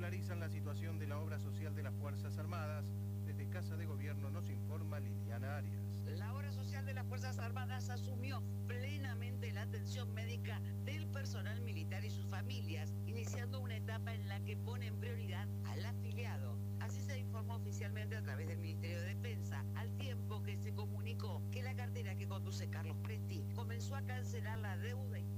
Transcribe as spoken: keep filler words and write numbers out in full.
regularizan la situación de la obra social de las Fuerzas Armadas. Desde Casa de Gobierno nos informa Liliana Arias. La obra social de las Fuerzas Armadas asumió plenamente la atención médica del personal militar y sus familias, iniciando una etapa en la que pone en prioridad a la